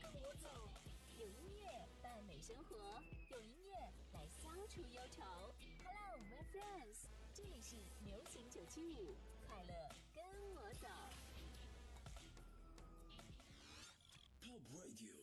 跟我走，有音乐伴美生活，有音乐来消除忧愁。Hello, my friends， 这里是流行975，快乐跟我走。 Pop Radio